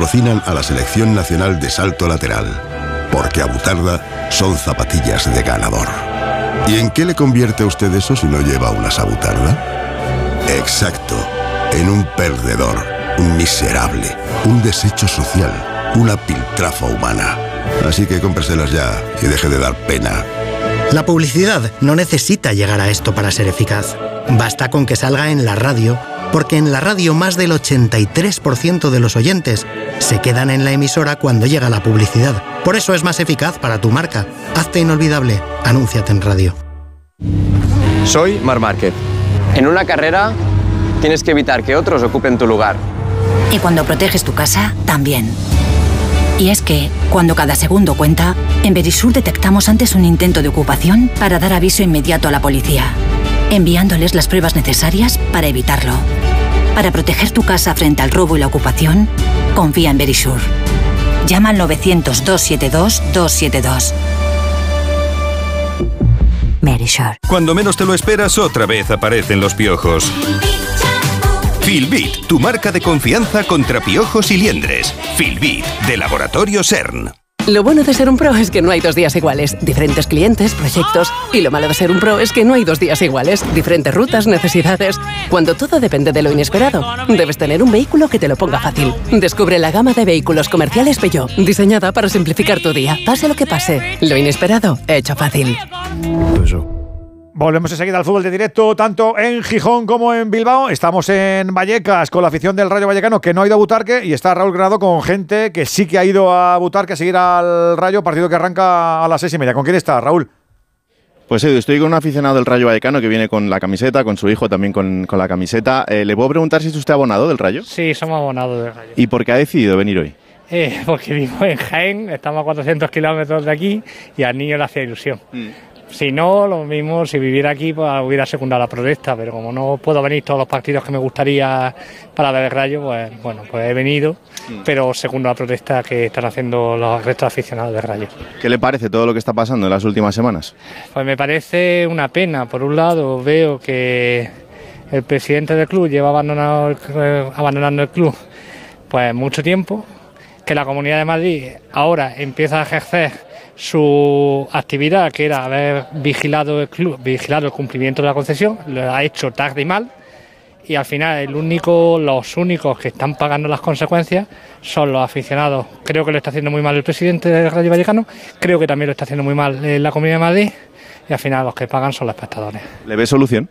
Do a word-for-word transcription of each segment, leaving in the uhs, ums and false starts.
patrocinan a la Selección Nacional de Salto Lateral, porque abutarda son zapatillas de ganador. ¿Y en qué le convierte a usted eso si no lleva unas abutarda? Exacto, en un perdedor, un miserable, un desecho social, una piltrafa humana. Así que cómpreselas ya y deje de dar pena. La publicidad no necesita llegar a esto para ser eficaz. Basta con que salga en la radio, porque en la radio más del ochenta y tres por ciento de los oyentes se quedan en la emisora cuando llega la publicidad. Por eso es más eficaz para tu marca. Hazte inolvidable. Anúnciate en radio. Soy Marc Márquez. En una carrera tienes que evitar que otros ocupen tu lugar. Y cuando proteges tu casa, también. Y es que, cuando cada segundo cuenta, en Verisur detectamos antes un intento de ocupación para dar aviso inmediato a la policía, enviándoles las pruebas necesarias para evitarlo. Para proteger tu casa frente al robo y la ocupación, confía en Verisur. Llama al novecientos, doscientos setenta y dos, doscientos setenta y dos. Verisur. Cuando menos te lo esperas, otra vez aparecen los piojos. Filbit, tu marca de confianza contra piojos y liendres. Filbit, de Laboratorio CERN. Lo bueno de ser un pro es que no hay dos días iguales. Diferentes clientes, proyectos. Y lo malo de ser un pro es que no hay dos días iguales. Diferentes rutas, necesidades. Cuando todo depende de lo inesperado, debes tener un vehículo que te lo ponga fácil. Descubre la gama de vehículos comerciales Peugeot, diseñada para simplificar tu día. Pase lo que pase, lo inesperado, hecho fácil. Eso. Volvemos enseguida al fútbol de directo, tanto en Gijón como en Bilbao. Estamos en Vallecas con la afición del Rayo Vallecano, que no ha ido a Butarque, y está Raúl Granado con gente que sí que ha ido a Butarque a seguir al Rayo, partido que arranca a las seis y media. ¿Con quién está, Raúl? Pues Edu, estoy con un aficionado del Rayo Vallecano que viene con la camiseta, con su hijo también con, con la camiseta. Eh, ¿Le puedo preguntar si es usted abonado del Rayo? Sí, somos abonados del Rayo. ¿Y por qué ha decidido venir hoy? Eh, porque vivo en Jaén, estamos a cuatrocientos kilómetros de aquí y al niño le hacía ilusión. Mm. Si no, lo mismo, si viviera aquí, pues hubiera secundado la protesta, pero como no puedo venir todos los partidos que me gustaría para ver el Rayo, pues bueno, pues he venido, mm. pero segundo la protesta que están haciendo los restos aficionados del Rayo. ¿Qué le parece todo lo que está pasando en las últimas semanas? Pues me parece una pena. Por un lado, veo que el presidente del club lleva abandonado el, eh, abandonando el club pues mucho tiempo, que la Comunidad de Madrid ahora empieza a ejercer su actividad, que era haber vigilado el club, vigilado el cumplimiento de la concesión, lo ha hecho tarde y mal, y al final el único, los únicos que están pagando las consecuencias son los aficionados. Creo que lo está haciendo muy mal el presidente del Rayo Vallecano, creo que también lo está haciendo muy mal en la Comunidad de Madrid, y al final los que pagan son los espectadores. ¿Le ve solución?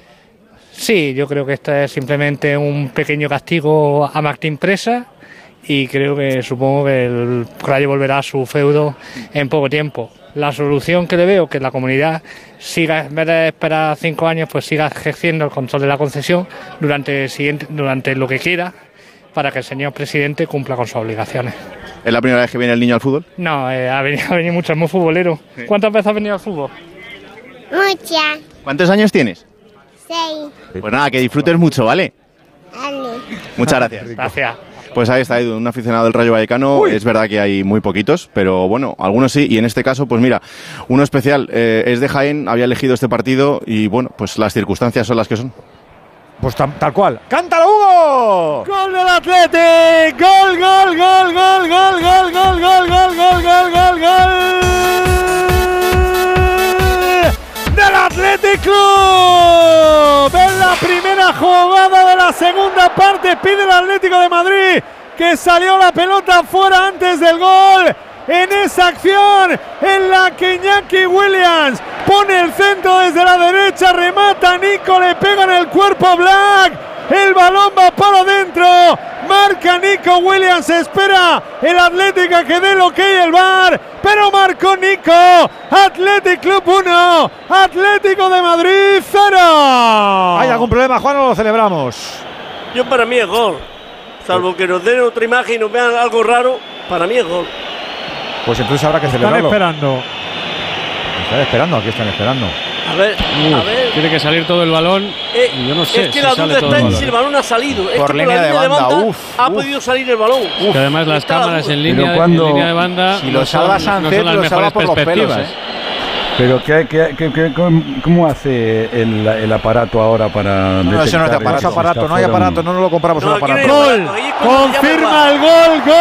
Sí, yo creo que esto es simplemente un pequeño castigo a Martín Presa, y creo que supongo que el Rayo volverá a su feudo en poco tiempo. La solución que le veo, que la comunidad siga, en vez de esperar cinco años, pues siga ejerciendo el control de la concesión durante, el siguiente, durante lo que quiera, para que el señor presidente cumpla con sus obligaciones. ¿Es la primera vez que viene el niño al fútbol? No, eh, ha, venido, ha venido mucho, es muy futbolero. Sí. ¿Cuántas veces ha venido al fútbol? Muchas. ¿Cuántos años tienes? Seis. Pues nada, que disfrutes mucho, ¿vale? Vale. Muchas gracias. Gracias. Pues ahí está, Edu, un aficionado del Rayo Vallecano. Uy. Es verdad que hay muy poquitos, pero bueno, algunos sí. Y en este caso, pues mira, uno especial, eh, es de Jaén, había elegido este partido y bueno, pues las circunstancias son las que son. Pues tal, tal cual. ¡Cántalo, Hugo! ¡Gol del Athletic! ¡Gol, gol, gol, gol, gol, gol, gol, gol, gol, gol, gol, gol, gol! ¡Del Athletic Club! En la primera jugada de la segunda parte pide el Atlético de Madrid que salió la pelota fuera antes del gol. En esa acción en la que Iñaki Williams pone el centro desde la derecha, remata Nico, le pega en el cuerpo Black, el balón va para adentro, marca Nico Williams, espera el Atlético a que dé el ok el V A R, pero marcó Nico. Athletic Club uno, Atlético de Madrid cero. ¿Hay algún problema, Juan, o lo celebramos? Yo para mí es gol, salvo que nos den otra imagen y nos vean algo raro, para mí es gol. Pues entonces habrá que celebrarlo. Están esperando. Están esperando, aquí están esperando. A ver, uh, a ver. Tiene que salir todo el balón. Eh, y yo no sé es que si la sale duda todo está el en balón. si el balón ha salido. Es por que línea por la de línea banda, de banda uf, ha uf. podido salir el balón. Uf. Que además las Está cámaras en Pero línea, cuando, en línea de banda si lo no salva son, Sánchez, no son las lo salva mejores por los pelos, perspectivas. ¿eh? Pero ¿qué, qué, qué, qué, ¿cómo hace el, el aparato ahora para no, detectar? Eso no es de aparato, aparato no hay aparato, no nos lo compramos No, el aparato. Gol, confirma el gol, gol.